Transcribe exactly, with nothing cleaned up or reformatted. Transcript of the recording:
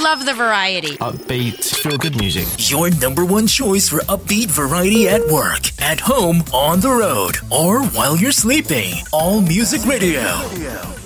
love the variety. Upbeat, feel-good music. Your number one choice for upbeat variety at work, at home, on the road, or while you're sleeping. All Music Radio.